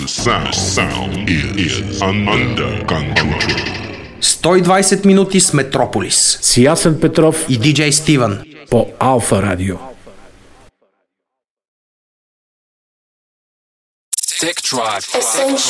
sound is under control. 120 минути с Метрополис. С Ясен Петров и диджей Стивън по Алфа Радио. Tech Tribe.